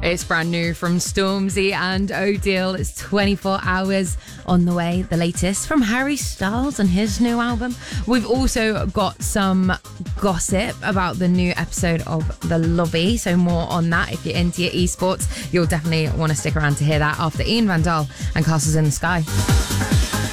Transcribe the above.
It's brand new from Stormzy and Odile. It's 24 Hours on the way. The latest from Harry Styles and his new album. We've also got some gossip about the new episode of The Lobby. So more on that. If you're into your esports, you'll definitely want to stick around to hear that after Ian Van Dahl and Castles in the Sky.